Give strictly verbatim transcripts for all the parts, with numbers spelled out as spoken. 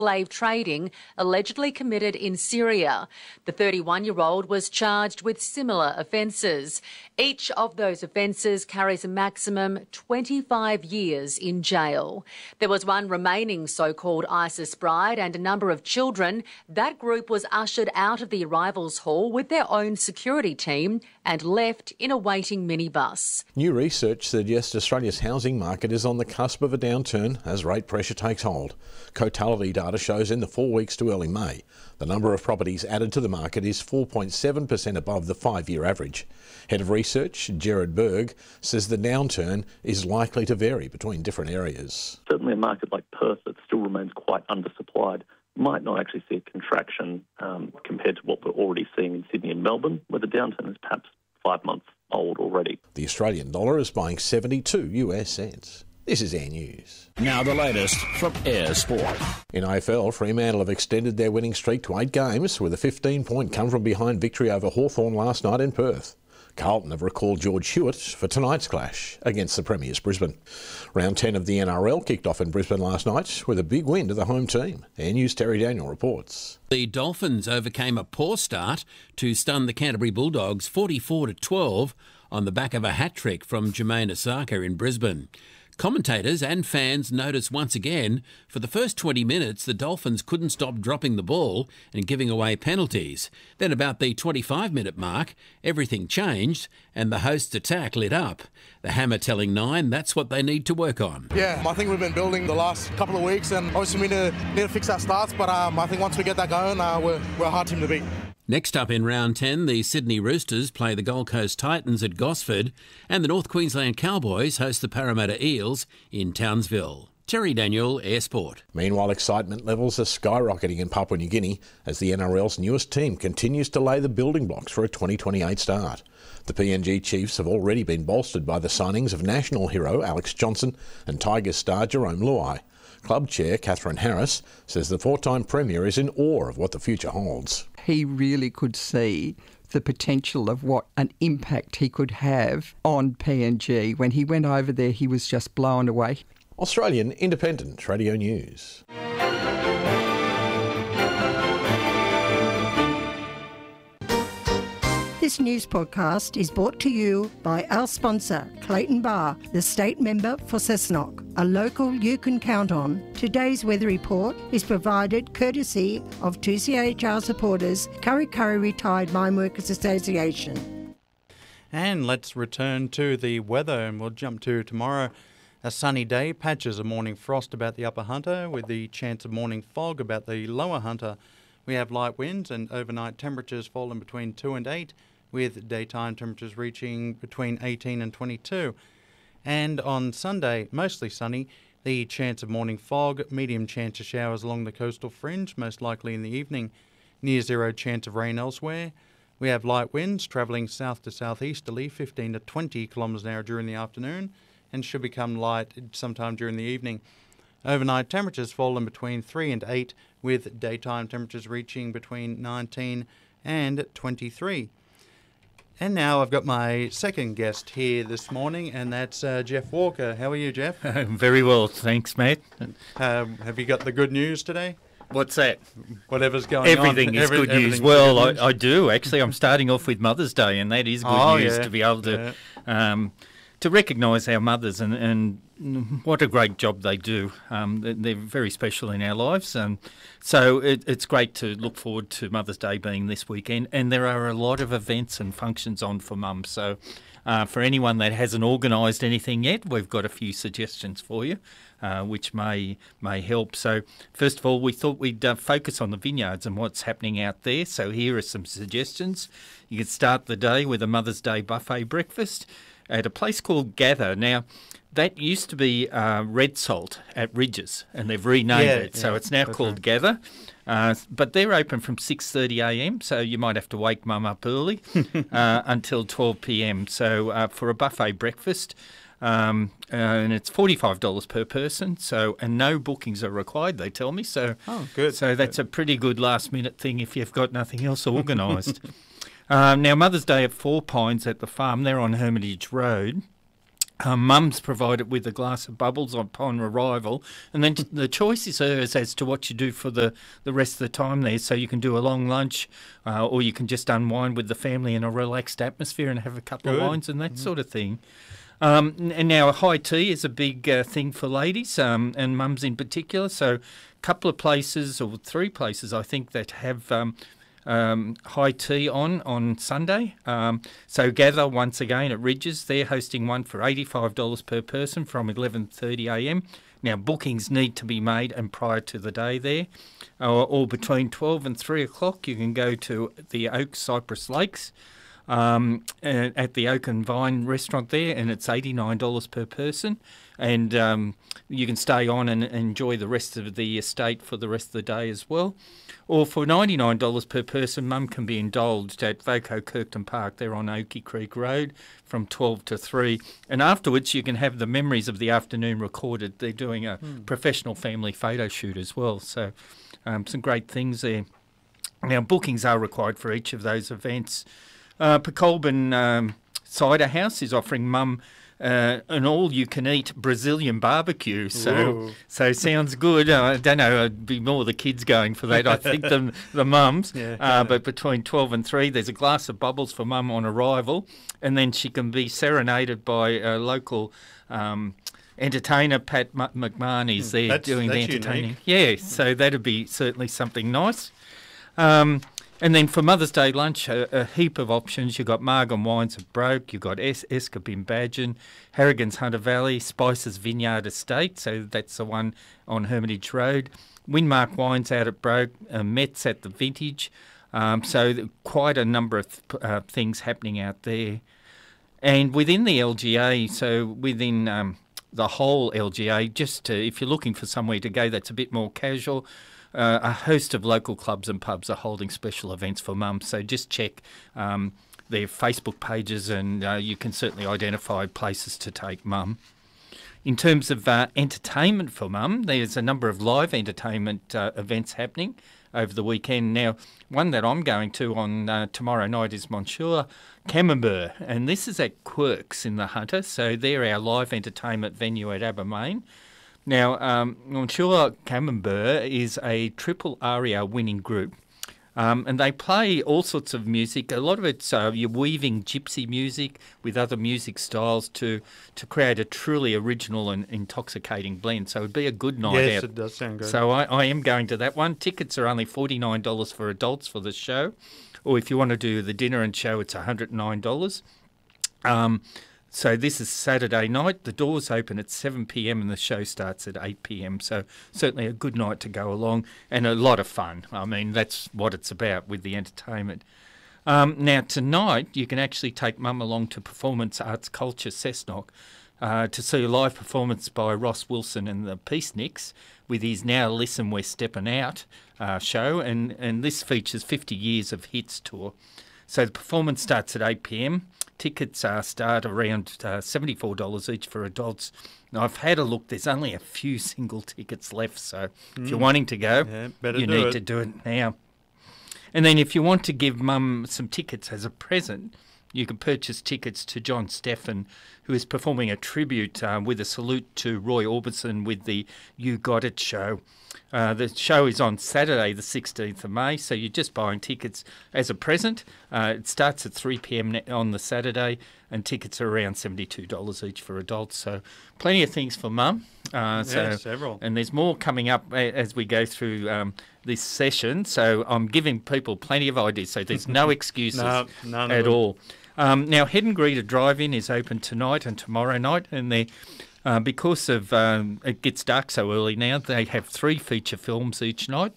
slave trading allegedly committed in Syria. The thirty-one-year-old was charged with similar offences. Each of those offences carries a maximum twenty-five years in jail. There was one remaining so-called ISIS bride and a number of children. That group was ushered out of the arrivals hall with their own security team and left in a waiting minibus. New research suggests Australia's housing market is on the cusp of a downturn as rate pressure takes hold. Cotality data shows in the four weeks to early May, the number of properties added to the market is four point seven percent above the five-year average. Head of Research, Gerard Berg, says the downturn is likely to vary between different areas. Certainly a market like Perth that still remains quite undersupplied might not actually see a contraction um, compared to what we're already seeing in Sydney and Melbourne, where the downturn is perhaps five months old already. The Australian dollar is buying seventy-two US cents. This is Air News. Now the latest from Air Sport. In A F L, Fremantle have extended their winning streak to eight games with a fifteen-point come-from-behind victory over Hawthorn last night in Perth. Carlton have recalled George Hewitt for tonight's clash against the Premiers Brisbane. Round ten of the N R L kicked off in Brisbane last night with a big win to the home team. Air News' Terry Daniel reports. The Dolphins overcame a poor start to stun the Canterbury Bulldogs forty-four to twelve on the back of a hat-trick from Jermaine Osaka in Brisbane. Commentators and fans noticed once again, for the first twenty minutes, the Dolphins couldn't stop dropping the ball and giving away penalties. Then about the twenty-five minute mark, everything changed and the hosts' attack lit up. The Hammer telling Nine that's what they need to work on. Yeah, I think we've been building the last couple of weeks and obviously we need to, need to fix our starts, but um, I think once we get that going, uh, we're, we're a hard team to beat. Next up in round ten, the Sydney Roosters play the Gold Coast Titans at Gosford and the North Queensland Cowboys host the Parramatta Eels in Townsville. Terry Daniel, Air Sport. Meanwhile, excitement levels are skyrocketing in Papua New Guinea as the N R L's newest team continues to lay the building blocks for a twenty twenty-eight start. The P N G Chiefs have already been bolstered by the signings of national hero Alex Johnson and Tigers star Jerome Luai. Club chair Catherine Harris says the four-time Premier is in awe of what the future holds. He really could see the potential of what an impact he could have on P N G. When he went over there, he was just blown away. Australian Independent Radio News. This news podcast is brought to you by our sponsor, Clayton Bar, the state member for Cessnock, a local you can count on. Today's weather report is provided courtesy of two C H R supporters, Curry Curry Retired Mine Workers Association. And let's return to the weather, and we'll jump to tomorrow. A sunny day, patches of morning frost about the upper Hunter, with the chance of morning fog about the lower Hunter. We have light winds and overnight temperatures falling between two and eight, with daytime temperatures reaching between eighteen and twenty-two. And on Sunday, mostly sunny, the chance of morning fog, medium chance of showers along the coastal fringe, most likely in the evening, near zero chance of rain elsewhere. We have light winds travelling south to southeasterly, fifteen to twenty kilometres an hour during the afternoon, and should become light sometime during the evening. Overnight temperatures falling between three and eight, with daytime temperatures reaching between nineteen and twenty-three. And now I've got my second guest here this morning, and that's uh, Jeff Walker. How are you, Jeff? Very well, thanks, mate. Um, have you got the good news today? What's that? Whatever's going everything on. Is Every, good news. Well, good news. I, I do. Actually, I'm starting off with Mother's Day, and that is good oh, news yeah. to be able to yeah. um, to recognise our mothers and, and what a great job they do. Um, they're very special in our lives. And so it, it's great to look forward to Mother's Day being this weekend. And there are a lot of events and functions on for mums. So uh, for anyone that hasn't organised anything yet, we've got a few suggestions for you, uh, which may may help. So first of all, we thought we'd uh, focus on the vineyards and what's happening out there. So here are some suggestions. You can start the day with a Mother's Day buffet breakfast at a place called Gather. Now, that used to be uh, Red Salt at Ridges, and they've renamed yeah, it, so yeah, it's now called right. Gather. Uh, but they're open from six thirty a m, so you might have to wake mum up early uh, until twelve p m. So uh, for a buffet breakfast, um, uh, and it's forty-five dollars per person, so and no bookings are required, they tell me. So, oh, good. So that's a pretty good last-minute thing if you've got nothing else organised. Um, now, Mother's Day at Four Pines at the farm, they're on Hermitage Road. Um, Mum's provided with a glass of bubbles upon arrival, and then the choice is hers as to what you do for the, the rest of the time there. So you can do a long lunch, uh, or you can just unwind with the family in a relaxed atmosphere and have a couple Good. of wines and that Mm-hmm. sort of thing. Um, and now high tea is a big uh, thing for ladies, um, and mums in particular. So a couple of places, or three places, I think, that have um, um, high tea on on Sunday. Um, so Gather, once again, at Ridges, they're hosting one for eighty-five dollars per person from eleven thirty a m. Now, bookings need to be made and prior to the day there, or, or between twelve and three o'clock, you can go to the Oak Cypress Lakes. Um, at the Oak and Vine restaurant there, and it's eighty-nine dollars per person, and um, you can stay on and enjoy the rest of the estate for the rest of the day as well. Or for ninety-nine dollars per person, Mum can be indulged at Voco Kirkton Park. They're on Oakey Creek Road from twelve to three, and afterwards you can have the memories of the afternoon recorded. They're doing a mm. professional family photo shoot as well, so um, some great things there. Now, bookings are required for each of those events. Uh, Pecolbin um, Cider House is offering Mum uh, an all-you-can-eat Brazilian barbecue. So, Ooh. so sounds good. Uh, I don't know. It'd be more the kids going for that, I think, than the mums. Yeah, uh, but between twelve and three, there's a glass of bubbles for Mum on arrival, and then she can be serenaded by a local Um, entertainer. Pat M- McMahon is there That's- doing the that's entertaining. unique. Yeah, so that'd be certainly something nice. Um, and then for Mother's Day lunch, a, a heap of options. You've got Margam Wines at Broke, you've got es- Escap in Badgerton, Harrigan's Hunter Valley, Spices Vineyard Estate, so that's the one on Hermitage Road, Windmark Wines out at Broke, uh, Metz at the Vintage. Um, so th- quite a number of th- uh, things happening out there. And within the L G A, so within um, the whole L G A, just to, if you're looking for somewhere to go that's a bit more casual, uh, a host of local clubs and pubs are holding special events for Mum. So just check um, their Facebook pages and uh, you can certainly identify places to take Mum. In terms of uh, entertainment for Mum, there's a number of live entertainment uh, events happening over the weekend. Now, one that I'm going to on uh, tomorrow night is Monsieur Camembert, and this is at Quirks in the Hunter, so they're our live entertainment venue at Abermain. Now, um, Monsieur Camembert is a triple aria winning group, um, and they play all sorts of music. A lot of it's uh, you're weaving gypsy music with other music styles to to create a truly original and intoxicating blend. So it'd be a good night Yes, out. it does sound good. So I, I am going to that one. Tickets are only forty-nine dollars for adults for the show, or if you want to do the dinner and show, it's one hundred nine dollars. Um, so this is Saturday night. The doors open at seven p m and the show starts at eight p m. So certainly a good night to go along and a lot of fun. I mean, that's what it's about with the entertainment. Um, now, tonight, you can actually take Mum along to Performance Arts Culture Cessnock uh, to see a live performance by Ross Wilson and the Peaceniks with his Now Listen We're Steppin' Out uh, show, and, and this features fifty years of hits tour. So the performance starts at eight p m. Tickets uh, start around uh, seventy-four dollars each for adults. Now, I've had a look. There's only a few single tickets left, so if you're Mm. wanting to go, Yeah, better you do need it. to do it now. And then if you want to give Mum some tickets as a present, you can purchase tickets to John Steffen, who is performing a tribute uh, with a salute to Roy Orbison with the You Got It show. Uh, the show is on Saturday, the sixteenth of May, so you're just buying tickets as a present. Uh, it starts at three p m on the Saturday, and tickets are around seventy-two dollars each for adults. So plenty of things for Mum. Uh, so, Yeah, several. And there's more coming up a- as we go through um, this session. So I'm giving people plenty of ideas, so there's no excuses No, none of at them. all. Um, now, Head and Greeter Drive-In is open tonight and tomorrow night, and they, uh, because of um, it gets dark so early now, they have three feature films each night.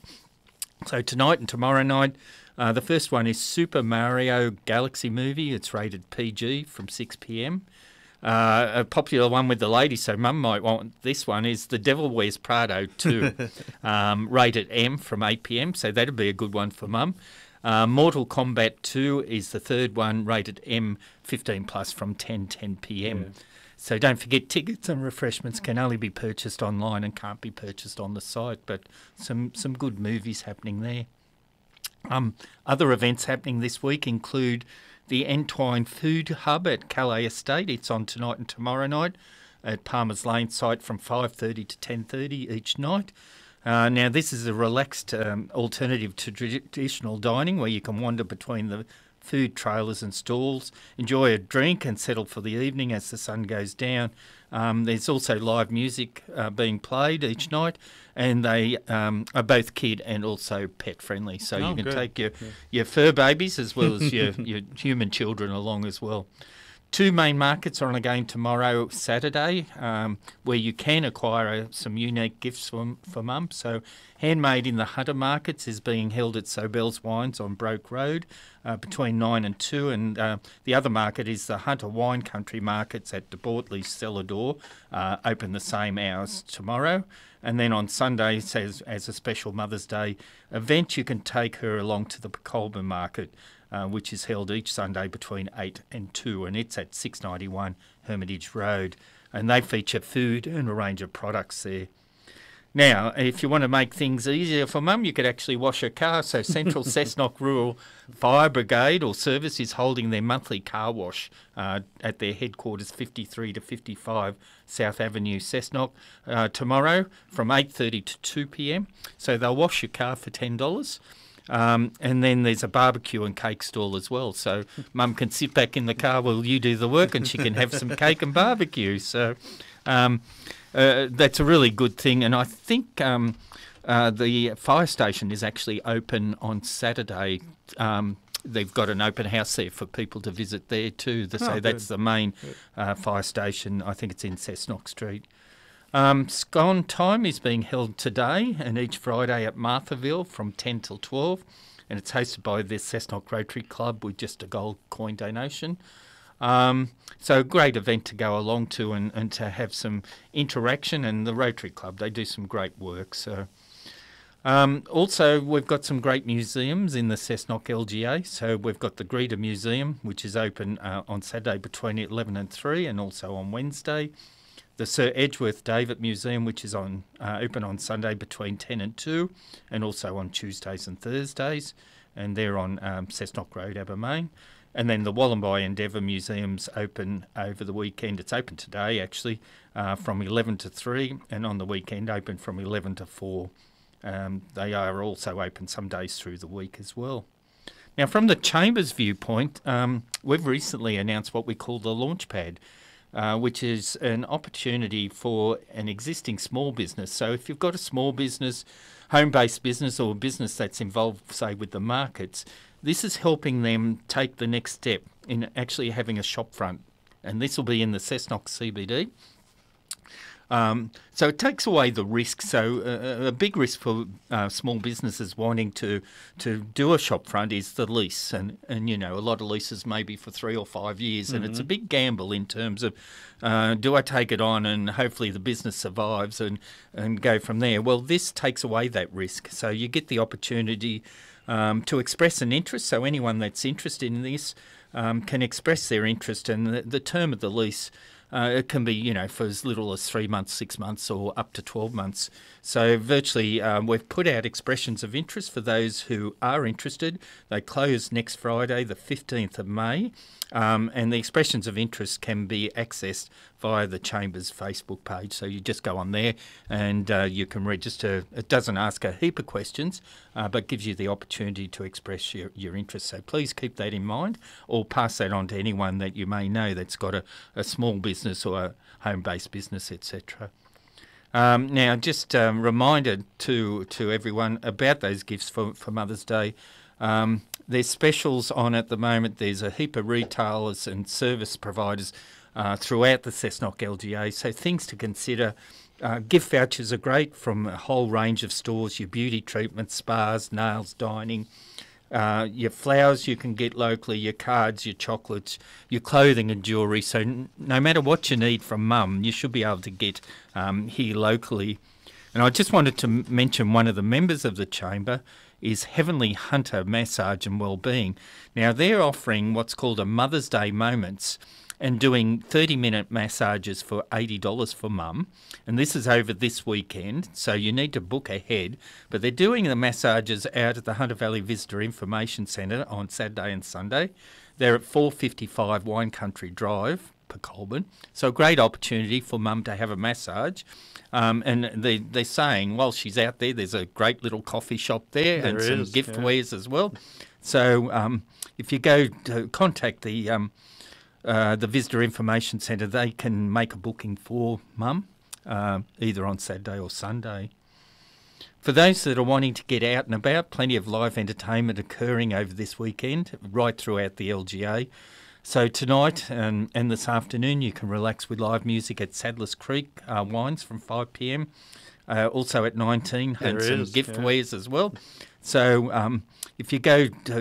So tonight and tomorrow night, uh, the first one is Super Mario Galaxy Movie. It's rated P G from six p m. Uh, a popular one with the ladies, so Mum might want this one, is The Devil Wears Prado two, um, rated M from eight p m, so that'd be a good one for Mum. Uh, Mortal Kombat two is the third one, rated M fifteen plus from ten ten p m. Yeah. So don't forget, tickets and refreshments can only be purchased online and can't be purchased on the site, but some, some good movies happening there. Um, other events happening this week include the Entwine Food Hub at Calais Estate. It's on tonight and tomorrow night at Palmer's Lane site from five thirty to ten thirty each night. Uh, now, this is a relaxed um, alternative to traditional dining where you can wander between the food trailers and stalls, enjoy a drink and settle for the evening as the sun goes down. Um, there's also live music uh, being played each night, and they um, are both kid and also pet friendly. So oh, you can good. take your, yeah. your fur babies as well as your, your human children along as well. Two main markets are on again tomorrow, Saturday, um, where you can acquire uh, some unique gifts for, for mum. So Handmade in the Hunter Markets is being held at Sobel's Wines on Broke Road uh, between nine and two. And uh, the other market is the Hunter Wine Country Markets at De Bortley's Cellar Door, uh, open the same hours tomorrow. And then on Sunday, as, as a special Mother's Day event, you can take her along to the Colburn Market, Uh, which is held each Sunday between eight and two, and it's at six ninety-one Hermitage Road. And they feature food and a range of products there. Now, if you want to make things easier for mum, you could actually wash her car. So Central Cessnock Rural Fire Brigade or Service is holding their monthly car wash uh, at their headquarters, fifty-three to fifty-five South Avenue, Cessnock, uh, tomorrow from eight thirty to two p.m. So they'll wash your car for ten dollars. Um, and then there's a barbecue and cake stall as well. So mum can sit back in the car while you do the work and she can have some cake and barbecue. So um, uh, that's a really good thing. And I think um, uh, the fire station is actually open on Saturday. Um, they've got an open house there for people to visit there too. So Oh, that's good. the main uh, fire station. I think it's in Cessnock Street. Um, Scone Time is being held today and each Friday at Marthaville from ten till twelve, and it's hosted by the Cessnock Rotary Club with just a gold coin donation. Um, so a great event to go along to and, and to have some interaction, and the Rotary Club, they do some great work. So um, also we've got some great museums in the Cessnock L G A. So we've got the Greeter Museum, which is open uh, on Saturday between eleven and three, and also on Wednesday. The Sir Edgeworth David Museum, which is on uh, open on Sunday between ten and two, and also on Tuesdays and Thursdays, and they're on um, Cessnock Road, Abermain. And then the Wallumbye Endeavour Museum's open over the weekend. It's open today, actually, uh, from eleven to three, and on the weekend open from eleven to four. Um, they are also open some days through the week as well. Now, from the Chamber's viewpoint, um, we've recently announced what we call the Launchpad, Uh, which is an opportunity for an existing small business. So if you've got a small business, home-based business, or a business that's involved, say, with the markets, this is helping them take the next step in actually having a shop front. And this will be in the Cessnock C B D. Um, so it takes away the risk. So uh, a big risk for uh, small businesses wanting to to do a shop front is the lease, and and you know a lot of leases may be for three or five years, and mm-hmm. it's a big gamble in terms of uh, do I take it on and hopefully the business survives and and go from there. Well, this takes away that risk, so you get the opportunity um, to express an interest. So anyone that's interested in this um, can express their interest, and the, the term of the lease. Uh, it can be, you know, for as little as three months, six months, or up to twelve months. So virtually um, we've put out expressions of interest for those who are interested. They close next Friday, the fifteenth of May, um, and the expressions of interest can be accessed via the Chamber's Facebook page. So you just go on there and uh, you can register. It doesn't ask a heap of questions, uh, but gives you the opportunity to express your, your interest. So please keep that in mind, or pass that on to anyone that you may know that's got a, a small business or a home-based business, et cetera. Um, now, just um, reminded to to everyone about those gifts for, for Mother's Day. Um, there's specials on at the moment. There's a heap of retailers and service providers uh, throughout the Cessnock L G A, so things to consider. Uh, gift vouchers are great from a whole range of stores, your beauty treatments, spas, nails, dining. Uh, your flowers you can get locally, your cards, your chocolates, your clothing and jewellery. So n- no matter what you need from mum, you should be able to get um, here locally. And I just wanted to m- mention one of the members of the Chamber is Heavenly Hunter Massage and Wellbeing. Now they're offering what's called a Mother's Day Moments, and doing thirty-minute massages for eighty dollars for mum. And this is over this weekend, so you need to book ahead. But they're doing the massages out at the Hunter Valley Visitor Information Centre on Saturday and Sunday. They're at four fifty-five Wine Country Drive, Colburn. So a great opportunity for mum to have a massage. Um, and they, they're saying while she's out there, there's a great little coffee shop there, there and is, some giftwares yeah. as well. So um, if you go to contact the um, uh, the Visitor Information Centre, they can make a booking for mum, uh, either on Saturday or Sunday. For those that are wanting to get out and about, plenty of live entertainment occurring over this weekend, right throughout the L G A. So tonight and, and this afternoon you can relax with live music at Sadler's Creek uh, Wines from five p m. Uh, also at nineteen, and some giftwares yeah. as well. So um, if you go to